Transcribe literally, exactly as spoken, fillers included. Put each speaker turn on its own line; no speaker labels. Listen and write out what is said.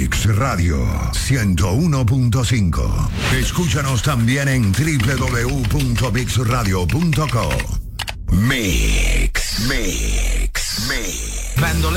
Mix Radio ciento uno punto cinco. Escúchanos también en doble u doble u doble u punto mix radio punto co. Mix.